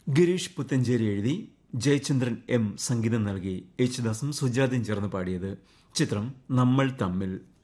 ഗിരീഷ് പുത്തഞ്ചേരി എഴുതി ജയചന്ദ്രൻ എം സംഗീതം നൽകി യേശുദാസും സുജാതയും ചേർന്ന് പാടിയത്. ചിത്രം നമ്മൾ തമ്മിൽ.